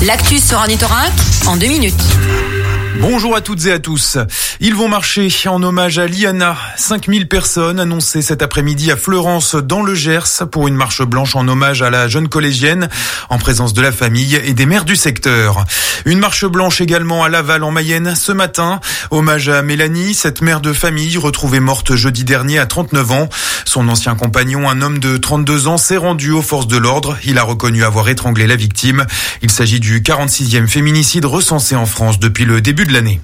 L'actu sur Ornithorynque en 2 minutes. Bonjour à toutes et à tous. Ils vont marcher en hommage à Liana. 5000 personnes annoncées cet après-midi à Fleurance dans le Gers pour une marche blanche en hommage à la jeune collégienne en présence de la famille et des maires du secteur. Une marche blanche également à Laval en Mayenne ce matin. Hommage à Mélanie, cette mère de famille retrouvée morte jeudi dernier à 39 ans. Son ancien compagnon, un homme de 32 ans, s'est rendu aux forces de l'ordre. Il a reconnu avoir étranglé la victime. Il s'agit du 46e féminicide recensé en France depuis le début de l'année.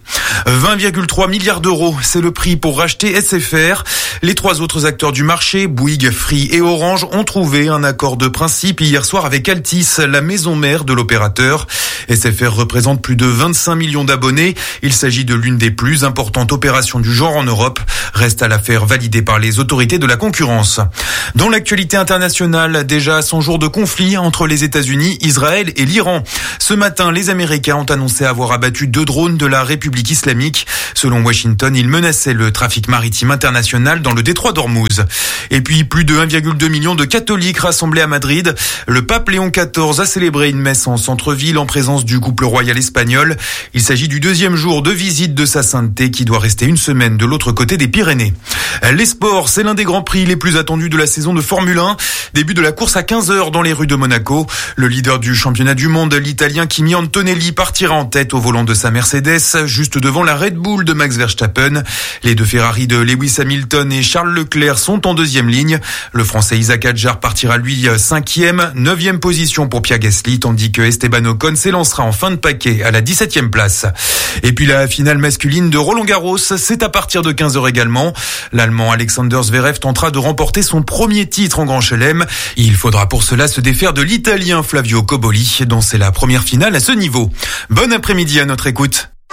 20,3 milliards d'euros, c'est le prix pour racheter SFR. Les 3 autres acteurs du marché, Bouygues, Free et Orange, ont trouvé un accord de principe hier soir avec Altis, la maison mère de l'opérateur. SFR représente plus de 25 millions d'abonnés. Il s'agit de l'une des plus importantes opérations du genre en Europe. Reste à l'affaire validée par les autorités de la concurrence. Dans l'actualité internationale, déjà 100 jours de conflit entre les États-Unis, Israël et l'Iran. Ce matin, les Américains ont annoncé avoir abattu 2 drones de la République islamique. Selon Washington, ils menaçaient le trafic maritime international dans le détroit d'Ormuz. Et puis, plus de 1,2 million de catholiques rassemblés à Madrid. Le pape Léon XIV a célébré une messe en centre-ville en présence du couple royal espagnol. Il s'agit du 2e jour de visite de sa sainteté qui doit rester une semaine de l'autre côté des Pyrénées. Les sports, c'est l'un des grands prix les plus attendus de la saison de Formule 1. Début de la course à 15h dans les rues de Monaco. Le leader du championnat du monde, l'Italien Kimi Antonelli, partira en tête au volant de sa Mercedes, juste devant la Red Bull de Max Verstappen. Les 2 Ferrari de Lewis Hamilton et Charles Leclerc sont en 2e ligne. Le Français Isaac Hadjar partira lui 5e, 9e position pour Pierre Gasly, tandis que Esteban Ocon s'élancera en fin de paquet à la 17e place. Et puis la finale masculine de Roland-Garros, c'est à partir de 15h également. L'Allemand Alexander Zverev tentera de remporter son premier titre en Grand Chelem. Il faudra pour cela se défaire de l'Italien Flavio Cobolli, dont c'est la première finale à ce niveau. Bon après-midi à notre écoute.